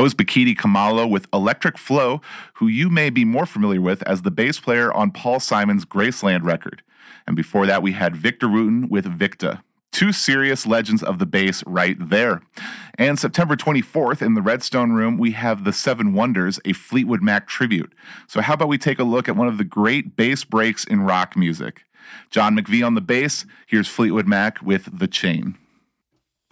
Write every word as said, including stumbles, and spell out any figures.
was Bikini Kamalo with Electric Flow, who you may be more familiar with as the bass player on Paul Simon's Graceland record. And before that, we had Victor Wooten with Victa. Two serious legends of the bass right there. And September twenty-fourth in the Redstone Room, we have The Seven Wonders, a Fleetwood Mac tribute. So how about we take a look at one of the great bass breaks in rock music? John McVie on the bass. Here's Fleetwood Mac with The Chain.